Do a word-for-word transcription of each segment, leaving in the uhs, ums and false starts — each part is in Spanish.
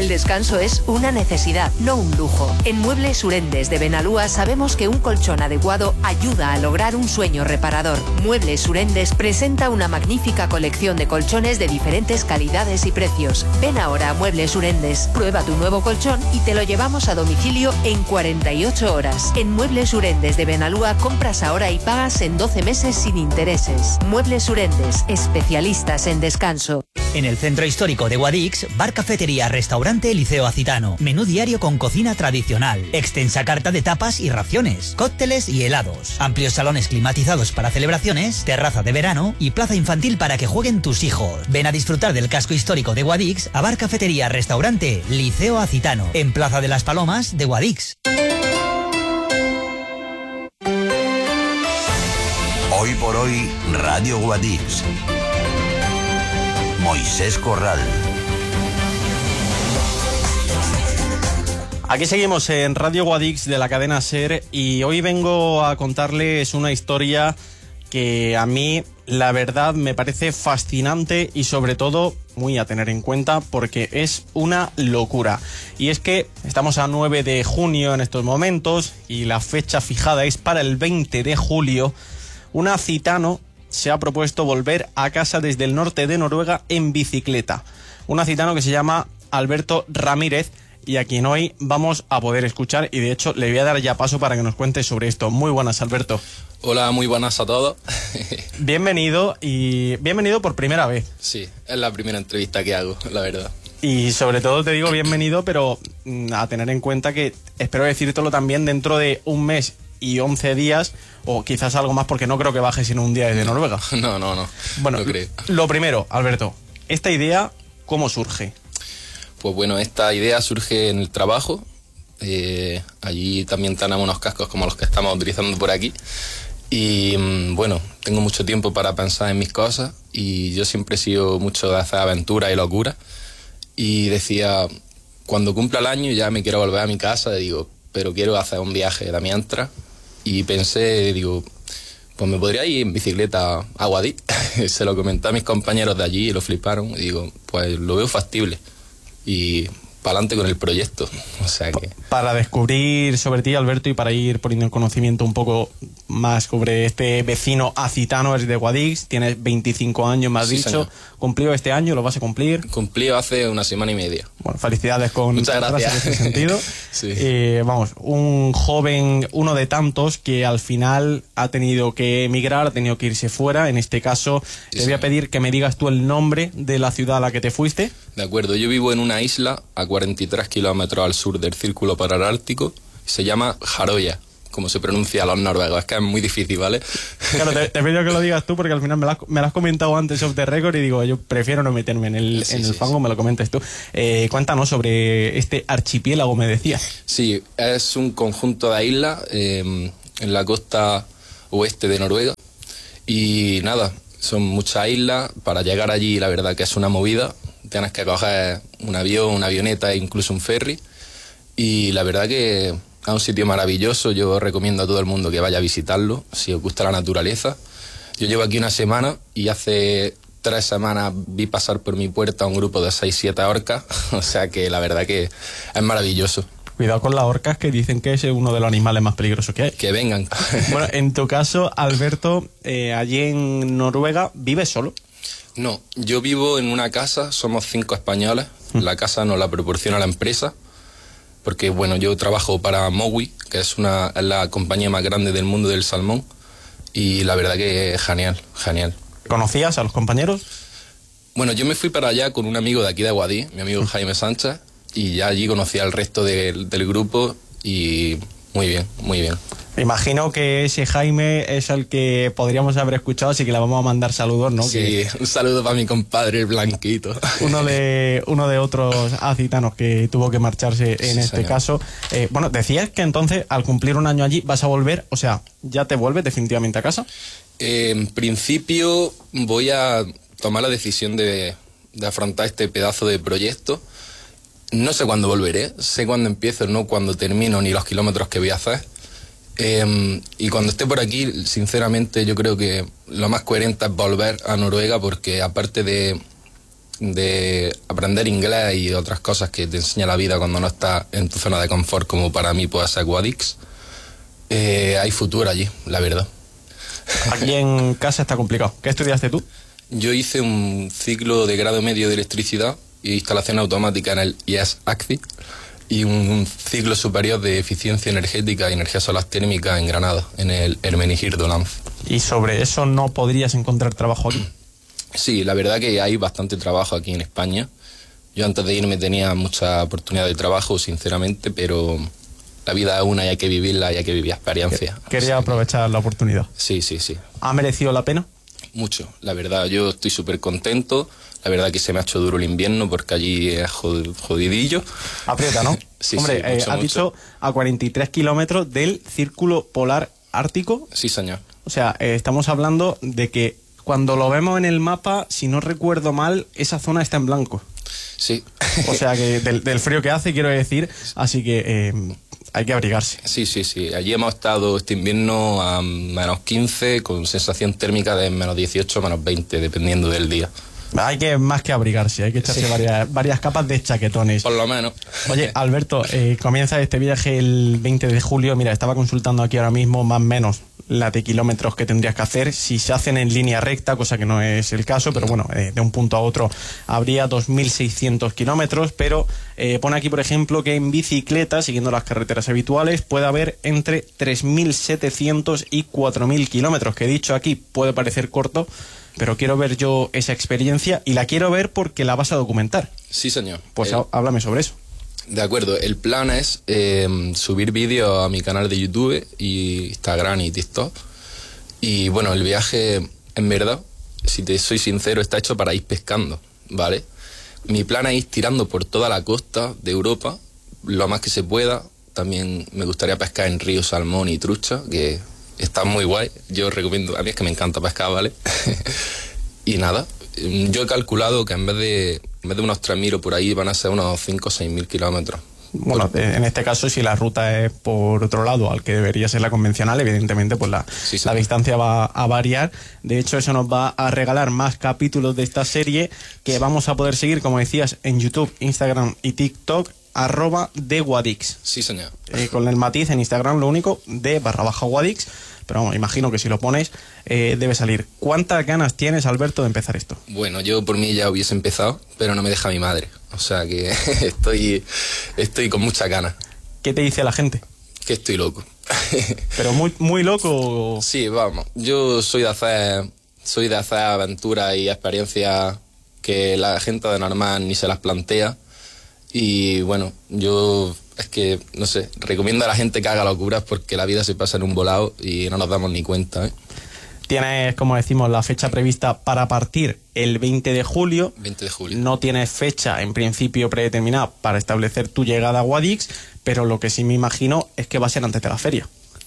descanso es una necesidad, no un lujo. En Muebles Urendes de Benalúa sabemos que un colchón adecuado ayuda a lograr un sueño reparador. Muebles Urendes presenta una magnífica colección de colchones de diferentes calidades y precios. Ven ahora a Muebles Urendes, prueba tu nuevo colchón y te lo llevamos a domicilio en cuarenta y ocho horas. En Muebles Urendes de Benalúa compras ahora y pagas en doce meses sin intereses. Muebles Urendes, especialistas en descanso. En el centro histórico de Guadix, bar, cafetería, restaurante Liceo Acitano. Menú diario con cocina tradicional. Extensa carta de tapas y raciones. Cócteles y helados. Amplios salones climatizados para celebraciones. Terraza de verano y plaza infantil para que jueguen tus hijos. Ven a disfrutar del casco histórico de Guadix a bar, cafetería, restaurante Liceo Acitano. En Plaza de las Palomas de Guadix. Hoy por hoy, Radio Guadix. Moisés Corral. Aquí seguimos en Radio Guadix de la cadena SER y hoy vengo a contarles una historia que a mí, la verdad, me parece fascinante y sobre todo muy a tener en cuenta porque es una locura. Y es que estamos a nueve de junio en estos momentos y la fecha fijada es para el veinte de julio. Una acitano se ha propuesto volver a casa desde el norte de Noruega en bicicleta. Un acitano que se llama Alberto Ramírez y a quien hoy vamos a poder escuchar y de hecho le voy a dar ya paso para que nos cuente sobre esto. Muy buenas, Alberto. Hola, muy buenas a todos. Bienvenido y bienvenido por primera vez. Sí, es la primera entrevista que hago, la verdad. Y sobre todo te digo bienvenido, pero a tener en cuenta que espero decírtelo también dentro de un mes y once días, o quizás algo más, porque no creo que bajes en un día desde Noruega. No, no, no. Bueno, no creo. Lo primero, Alberto, esta idea, ¿cómo surge? Pues bueno, esta idea surge en el trabajo. Eh, allí también tenemos unos cascos como los que estamos utilizando por aquí. Y bueno, tengo mucho tiempo para pensar en mis cosas y yo siempre he sido mucho de hacer aventuras y locuras. Y decía, cuando cumpla el año ya me quiero volver a mi casa, digo, pero quiero hacer un viaje de mientras. Y pensé, digo, pues me podría ir en bicicleta a Guadix. Se lo comenté a mis compañeros de allí y lo fliparon. Y digo, pues lo veo factible. Y para adelante con el proyecto. O sea que... Para descubrir sobre ti, Alberto, y para ir poniendo en conocimiento un poco más sobre este vecino acitano, es de Guadix, tienes veinticinco años, me has Sí, dicho. señor. ¿Cumplido este año? ¿Lo vas a cumplir? Cumplí hace una semana y media. Bueno, felicidades con Muchas gracias. en ese sentido. Sí. Eh, vamos, un joven, uno de tantos que al final ha tenido que emigrar, ha tenido que irse fuera. En este caso, Sí, te voy a señor. pedir que me digas tú el nombre de la ciudad a la que te fuiste. De acuerdo, yo vivo en una isla a cuarenta y tres kilómetros al sur del Círculo Polar Ártico. Se llama Jaroya, como se pronuncia a los noruegos. Es que es muy difícil, ¿vale? Claro, te, te pido que lo digas tú porque al final me lo has, me lo has comentado antes off the record y digo, yo prefiero no meterme en el, Sí, en el sí, fango, sí. me lo comentes tú. Eh, cuéntanos sobre este archipiélago, me decías. Sí, es un conjunto de islas eh, en la costa oeste de Noruega. Y nada, son muchas islas. Para llegar allí, la verdad que es una movida. Tienes que coger un avión, una avioneta e incluso un ferry. Y la verdad que es un sitio maravilloso. Yo recomiendo a todo el mundo que vaya a visitarlo, si os gusta la naturaleza. Yo llevo aquí una semana y hace tres semanas vi pasar por mi puerta un grupo de seis, siete orcas. O sea que la verdad que es maravilloso. Cuidado con las orcas, que dicen que es uno de los animales más peligrosos que hay. Que vengan. Bueno, en tu caso, Alberto, eh, allí en Noruega, ¿vives solo? No, yo vivo en una casa, somos cinco españoles. La casa nos la proporciona la empresa. Porque, bueno, yo trabajo para Mowi, que es, una, es la compañía más grande del mundo del salmón. Y la verdad que es genial, genial. ¿Conocías a los compañeros? Bueno, yo me fui para allá con un amigo de aquí de Guadix, mi amigo Jaime Sánchez, y ya allí conocí al resto de, del grupo y muy bien, muy bien. Me imagino que ese Jaime es el que podríamos haber escuchado, así que le vamos a mandar saludos, ¿no? Sí, Que un saludo para mi compadre, el Blanquito. uno de uno de otros acitanos que tuvo que marcharse en Sí, este señor. caso. Eh, bueno, decías que entonces al cumplir un año allí vas a volver, o sea, ¿ya te vuelves definitivamente a casa? Eh, en principio voy a tomar la decisión de, de afrontar este pedazo de proyecto. No sé cuándo volveré, sé cuándo empiezo, no cuándo termino, ni los kilómetros que voy a hacer. Eh, y cuando esté por aquí, sinceramente, yo creo que lo más coherente es volver a Noruega porque aparte de de aprender inglés y otras cosas que te enseña la vida cuando no estás en tu zona de confort, como para mí puede ser Guadix, eh, hay futuro allí, la verdad. Aquí en casa está complicado. ¿Qué estudiaste tú? Yo hice un ciclo de grado medio de electricidad e instalación automática en el I E S A C C I y un ciclo superior de eficiencia energética y energía solar térmica en Granada, en el Hermenegildo Lanz. ¿Y sobre eso no podrías encontrar trabajo aquí? Sí, la verdad que hay bastante trabajo aquí en España. Yo antes de irme tenía mucha oportunidad de trabajo, sinceramente, pero la vida es una y hay que vivirla y hay que vivir experiencias. Quería aprovechar la oportunidad. Sí, sí, sí. ¿Ha merecido la pena? Mucho, la verdad. Yo estoy súper contento. La verdad que se me ha hecho duro el invierno porque allí es jodidillo. Aprieta, ¿no? Sí, Hombre, sí, eh, mucho, has mucho. dicho a cuarenta y tres kilómetros del Círculo Polar Ártico. Sí, señor. O sea, eh, estamos hablando de que cuando lo vemos en el mapa, si no recuerdo mal, esa zona está en blanco. Sí. O sea, que del, del frío que hace, quiero decir, así que eh, hay que abrigarse. Sí, sí, sí. Allí hemos estado este invierno a menos quince, con sensación térmica de menos dieciocho, menos veinte, dependiendo del día. Hay que más que abrigarse, hay que echarse Sí. varias, varias capas de chaquetones. Por lo menos. Oye, Alberto, eh, comienza este viaje el veinte de julio. Mira, estaba consultando aquí ahora mismo más o menos la de kilómetros que tendrías que hacer. Si se hacen en línea recta, cosa que no es el caso, pero bueno, eh, de un punto a otro habría dos mil seiscientos kilómetros, pero eh, pone aquí, por ejemplo, que en bicicleta, siguiendo las carreteras habituales, puede haber entre tres mil setecientos y cuatro mil kilómetros, que dicho aquí puede parecer corto, pero quiero ver yo esa experiencia y la quiero ver porque la vas a documentar. Sí, señor. Pues El- há- háblame sobre eso. De acuerdo, el plan es eh, subir vídeos a mi canal de YouTube y Instagram y TikTok. Y bueno, el viaje, en verdad, si te soy sincero, está hecho para ir pescando, ¿vale? Mi plan es ir tirando por toda la costa de Europa, lo más que se pueda. También me gustaría pescar en río salmón y trucha, que está muy guay. Yo recomiendo, a mí es que me encanta pescar, ¿vale? Y nada, yo he calculado que en vez de, en vez de unos tres mil o por ahí van a ser unos cinco o seis mil kilómetros. Bueno, eh, en este caso, si la ruta es por otro lado al que debería ser la convencional, evidentemente pues la, Sí, sí. la distancia va a variar. De hecho, eso nos va a regalar más capítulos de esta serie que vamos a poder seguir, como decías, en YouTube, Instagram y TikTok, arroba de Guadix. Sí, señor. Eh, con el matiz en Instagram, lo único, de barra baja Guadix. Pero vamos, imagino que si lo pones, eh, debe salir. ¿Cuántas ganas tienes, Alberto, de empezar esto? Bueno, yo por mí ya hubiese empezado, pero no me deja mi madre. O sea que estoy, estoy con mucha ganas. ¿Qué te dice la gente? Que estoy loco. Pero muy, muy loco. Sí, vamos. Yo soy de hacer, soy de hacer aventuras y experiencias que la gente de normal ni se las plantea. Y bueno, yo es que, no sé, recomiendo a la gente que haga locuras porque la vida se pasa en un volado y no nos damos ni cuenta, ¿eh? Tienes, como decimos, la fecha prevista para partir el veinte de julio. veinte de julio. No tienes fecha, en principio, predeterminada para establecer tu llegada a Guadix, pero lo que sí me imagino es que va a ser antes de la feria.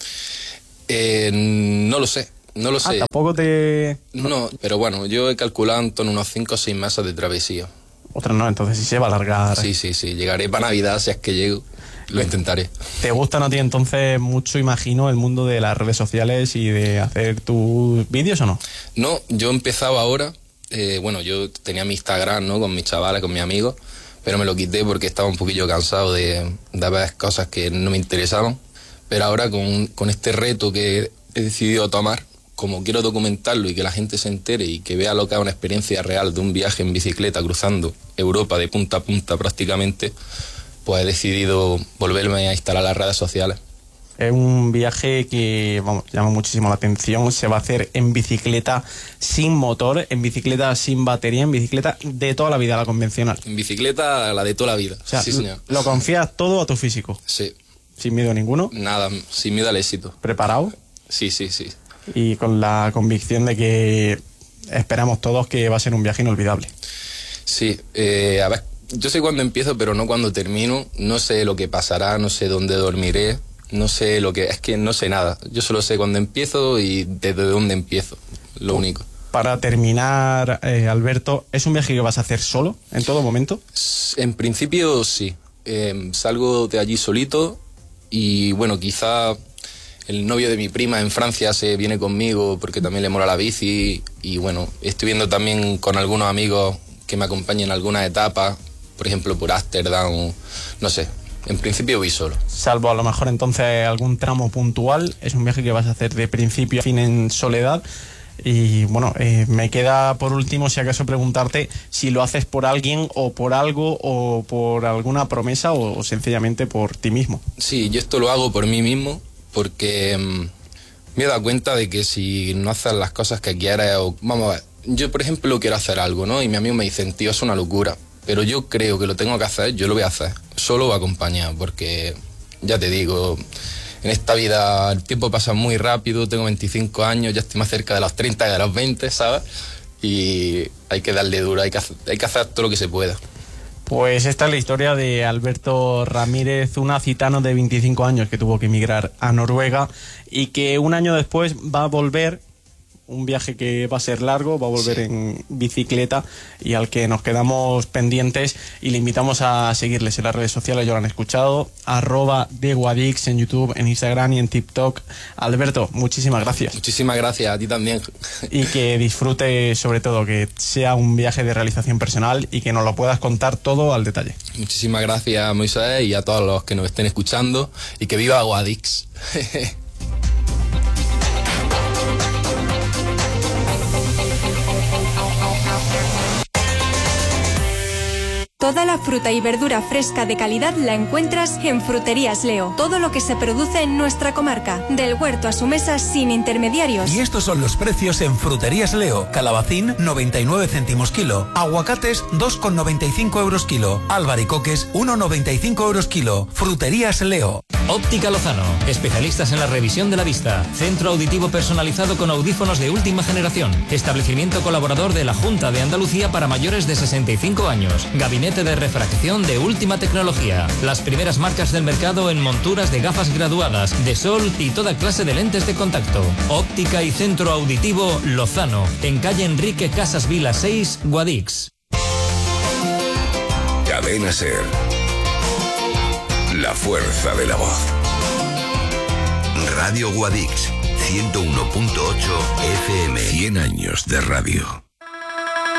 Eh, no lo sé, no lo Ah, sé. tampoco te... No, pero bueno, yo he calculado en torno a unos cinco o seis meses de travesía. Otras no, entonces sí se va a alargar. Sí, sí, sí. Llegaré para Navidad, si es que llego. Lo intentaré. ¿Te gustan a ti entonces mucho, imagino, el mundo de las redes sociales y de hacer tus vídeos o no? No, yo he empezado ahora. Eh, bueno, yo tenía mi Instagram, ¿no? Con mis chavales, con mis amigos. Pero me lo quité porque estaba un poquillo cansado de, de ver cosas que no me interesaban. Pero ahora con, con este reto que he decidido tomar, como quiero documentarlo y que la gente se entere y que vea lo que es una experiencia real de un viaje en bicicleta cruzando Europa de punta a punta prácticamente, pues he decidido volverme a instalar las redes sociales. Es un viaje que, vamos, llama muchísimo la atención. Se va a hacer en bicicleta sin motor, en bicicleta sin batería, en bicicleta de toda la vida, la convencional. En bicicleta, la de toda la vida. O sea, sí, señor. lo confías todo a tu físico, Sí, sin miedo ninguno, nada, sin miedo al éxito. preparado Sí, sí, sí. y con la convicción de que esperamos todos que va a ser un viaje inolvidable. Sí, eh, a ver, yo sé cuándo empiezo, pero no cuando termino. No sé lo que pasará, no sé dónde dormiré, no sé lo que... Es que no sé nada. Yo solo sé cuándo empiezo y desde dónde empiezo, lo único. Para terminar, eh, Alberto, ¿es un viaje que vas a hacer solo en todo momento? En principio, sí. Eh, salgo de allí solito y, bueno, quizá el novio de mi prima en Francia se viene conmigo porque también le mola la bici y, bueno, estoy viendo también con algunos amigos que me acompañe en alguna etapa, por ejemplo por Ámsterdam, o no sé. En principio voy solo. Salvo a lo mejor entonces algún tramo puntual, es un viaje que vas a hacer de principio a fin en soledad. Y bueno, eh, me queda por último, si acaso, preguntarte si lo haces por alguien o por algo o por alguna promesa o, o sencillamente por ti mismo. Sí, yo esto lo hago por mí mismo porque mmm, me he dado cuenta de que si no haces las cosas que quieres, o vamos a ver, yo por ejemplo quiero hacer algo, ¿no? Y mi amigo me dice, tío, es una locura. Pero yo creo que lo tengo que hacer, yo lo voy a hacer, solo o acompañado, porque ya te digo, en esta vida el tiempo pasa muy rápido, tengo veinticinco años, ya estoy más cerca de los treinta que de los veinte, ¿sabes? Y hay que darle duro, hay que hacer, hay que hacer todo lo que se pueda. Pues esta es la historia de Alberto Ramírez, un acitano de veinticinco años que tuvo que emigrar a Noruega y que un año después va a volver. Un viaje que va a ser largo, va a volver sí. en bicicleta y al que nos quedamos pendientes y le invitamos a seguirles en las redes sociales, ya lo han escuchado, arroba de Guadix en YouTube, en Instagram y en TikTok. Alberto, muchísimas gracias. Muchísimas gracias, a ti también. Y que disfrute, sobre todo, que sea un viaje de realización personal y que nos lo puedas contar todo al detalle. Muchísimas gracias, Moisés, y a todos los que nos estén escuchando, y que viva Guadix. Toda la fruta y verdura fresca de calidad la encuentras en Fruterías Leo. Todo lo que se produce en nuestra comarca, del huerto a su mesa sin intermediarios. Y estos son los precios en Fruterías Leo. Calabacín, noventa y nueve céntimos kilo. Aguacates, dos con noventa y cinco euros kilo. Albaricoques, uno con noventa y cinco euros kilo. Fruterías Leo. Óptica Lozano, especialistas en la revisión de la vista. Centro auditivo personalizado con audífonos de última generación. Establecimiento colaborador de la Junta de Andalucía para mayores de sesenta y cinco años. Gabinete de refracción de última tecnología. Las primeras marcas del mercado en monturas de gafas graduadas, de sol y toda clase de lentes de contacto. Óptica y Centro Auditivo Lozano, en calle Enrique Casas Vila seis, Guadix. Cadena Ser. La fuerza de la voz. Radio Guadix, ciento uno punto ocho F M. cien años de radio.